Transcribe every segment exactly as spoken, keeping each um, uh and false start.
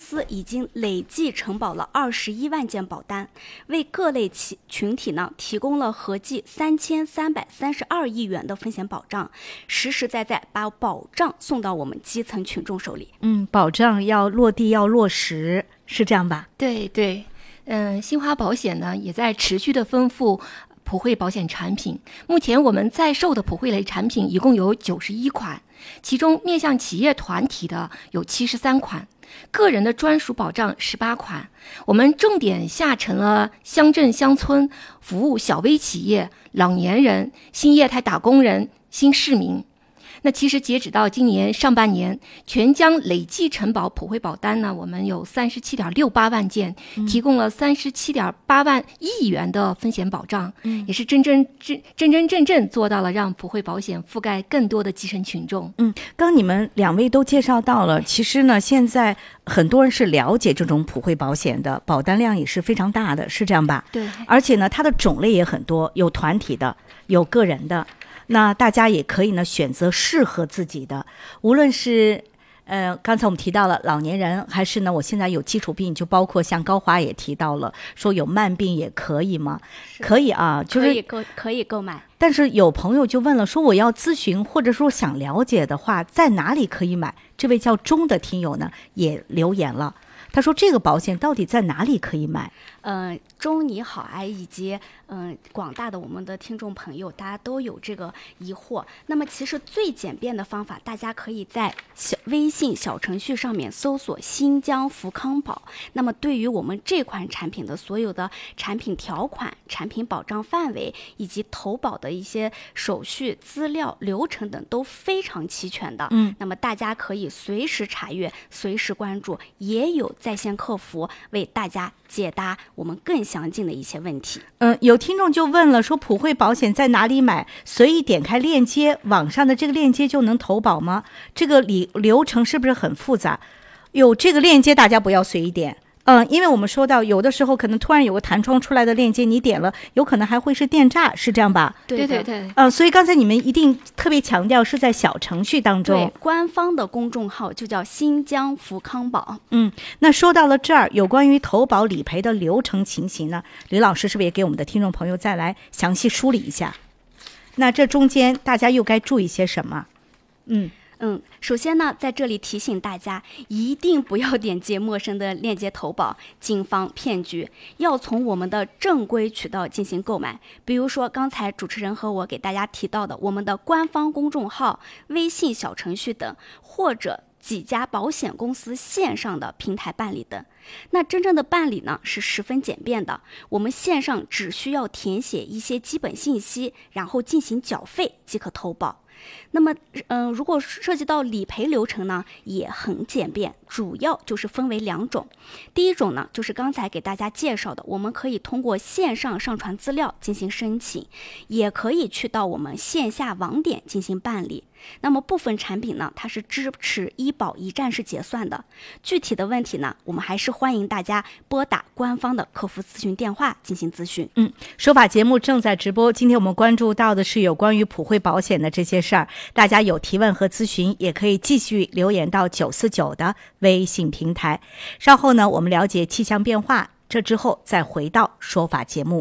司已经累计承保了二十一万件保单，为各类群体呢提供了合计三千三百三十二亿元的风险保障，实实在在把保障送到我们基层群众手里。 嗯，保障要落地，要落实，是这样吧？ 对对，嗯，新华保险呢也在持续的丰富普惠保险产品。目前我们在售的普惠类产品一共有九十一款，其中面向企业团体的有七十三款，个人的专属保障十八款。我们重点下沉了乡镇乡村，服务小微企业、老年人、新业态打工人、新市民。那其实截止到今年上半年，全疆累计承保普惠保单呢，我们有三十七点六八万件，提供了三十七点八万亿元的风险保障，嗯、也是真真真真真正正做到了让普惠保险覆盖更多的基层群众。 嗯，刚你们两位都介绍到了，其实呢，现在很多人是了解这种普惠保险的，保单量也是非常大的，是这样吧？ 对， 而且呢，它的种类也很多，有团体的，有个人的。那大家也可以呢选择适合自己的，无论是呃刚才我们提到了老年人，还是呢我现在有基础病，就包括像高华也提到了说有慢病也可以吗？可以啊，就是可以购可以购买。 但是有朋友就问了，说我要咨询或者说想了解的话，在哪里可以买？这位叫钟的听友呢也留言了，他说这个保险到底在哪里可以买？ 呃，钟你好啊，以及嗯、呃、广大的我们的听众朋友，大家都有这个疑惑。那么其实最简便的方法，大家可以在小微信小程序上面搜索新疆福康宝。那么对于我们这款产品的所有的产品条款、产品保障范围以及投保的一些手续资料流程等都非常齐全的。嗯，那么大家可以随时查阅，随时关注，也有在线客服为大家解答我们更详尽的一些问题。 嗯，有听众就问了，说普惠保险在哪里买？随意点开链接，网上的这个链接就能投保吗？这个理流程是不是很复杂？有这个链接大家不要随意点。嗯，因为我们说到有的时候可能突然有个弹窗出来的链接，你点了，有可能还会是电诈，是这样吧？ 对对对。 呃，所以刚才你们一定特别强调是在小程序当中， 对，官方的公众号就叫新疆福康宝。 嗯，那说到了这儿，有关于投保理赔的流程情形呢，吕老师是不是也给我们的听众朋友再来详细梳理一下？那这中间大家又该注意些什么？嗯。 嗯，首先呢，在这里提醒大家，一定不要点击陌生的链接投保，谨防骗局，要从我们的正规渠道进行购买。比如说刚才主持人和我给大家提到的我们的官方公众号、微信小程序等，或者几家保险公司线上的平台办理等。那真正的办理呢是十分简便的，我们线上只需要填写一些基本信息，然后进行缴费即可投保。那么，嗯、呃，如果涉及到理赔流程呢，也很简便，主要就是分为两种。第一种呢，就是刚才给大家介绍的，我们可以通过线上上传资料进行申请，也可以去到我们线下网点进行办理。那么部分产品呢，它是支持医保一站式结算的。具体的问题呢，我们还是欢迎大家拨打官方的客服咨询电话进行咨询。 嗯，说法节目正在直播，今天我们关注到的是有关于普惠保险的这些事儿，大家有提问和咨询，也可以继续留言到九四九的微信平台。稍后呢，我们了解气象变化，这之后再回到说法节目。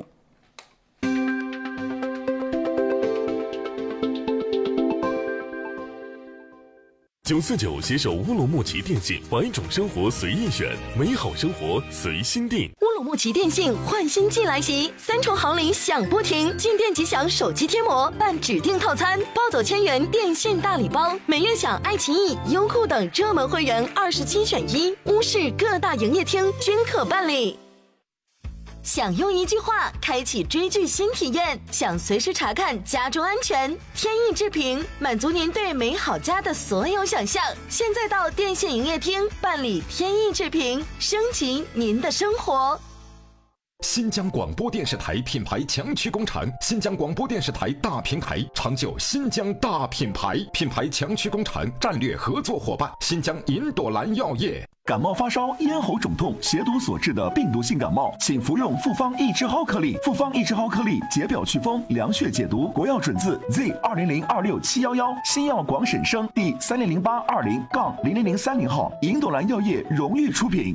九四九携手乌鲁木齐电信，百种生活随意选，美好生活随心定。 乌鲁木齐电信换新季来袭，三重好礼享不停，进店即享手机贴膜，办指定套餐，包走千元电信大礼包，每月享爱奇艺、优酷等热门会员二十七选一，乌市各大营业厅均可办理。想用一句话开启追剧新体验，想随时查看家中安全，天意制屏满足您对美好家的所有想象。现在到电信营业厅办理天意制屏，升级您的生活。 新疆广播电视台品牌强驱工厂，新疆广播电视台大平台，长久新疆大品牌，品牌强驱工厂战略合作伙伴，新疆银朵兰药业。 感冒发烧、咽喉肿痛、血毒所致的病毒性感冒，请服用复方益智蒿颗粒。复方益智蒿颗粒解表祛风、凉血解毒，国药准字 Z 二零零二六七幺幺，新药广审生第三零零八二零杠零零零三零号，银朵兰药业荣誉出品。